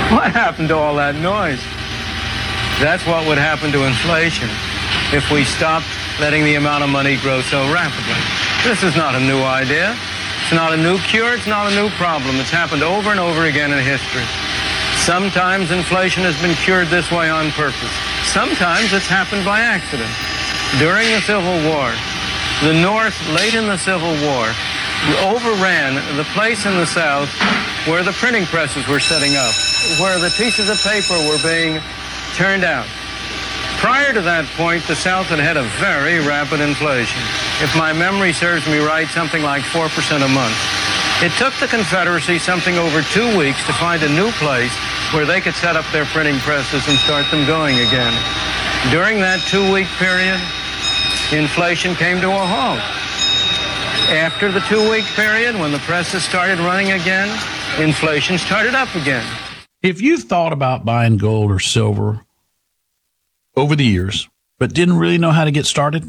What happened to all that noise? That's what would happen to inflation if we stopped letting the amount of money grow so rapidly. This is not a new idea. It's not a new cure. It's not a new problem. It's happened over and over again in history. Sometimes inflation has been cured this way on purpose. Sometimes it's happened by accident. During the Civil War, the North, late in the Civil War, overran the place in the South where the printing presses were setting up, where the pieces of paper were being turned out. Prior to that point, the South had had a very rapid inflation. If my memory serves me right, something like 4% a month. It took the Confederacy something over 2 weeks to find a new place where they could set up their printing presses and start them going again. During that 2-week period, inflation came to a halt. After the 2-week period, when the presses started running again, inflation started up again. If you've thought about buying gold or silver over the years, but didn't really know how to get started,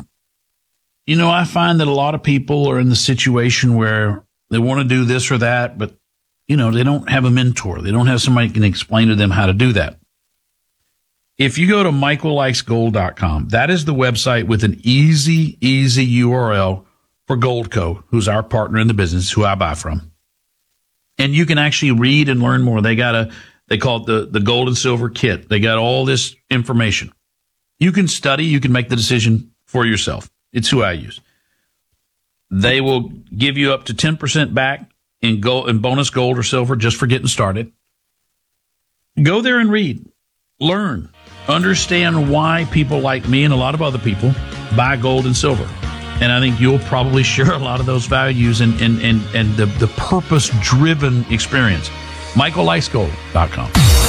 I find that a lot of people are in the situation where they want to do this or that, but, they don't have a mentor. They don't have somebody who can explain to them how to do that. If you go to michaellikesgold.com, that is the website with an easy URL for Goldco, who's our partner in the business, who I buy from. And you can actually read and learn more. They call it the gold and silver kit. They got all this information. You can study, you can make the decision for yourself. It's who I use. They will give you up to 10% back in gold and bonus gold or silver just for getting started. Go there and read, learn, understand why people like me and a lot of other people buy gold and silver. And I think you'll probably share a lot of those values and the purpose-driven experience. michaellikesgold.com.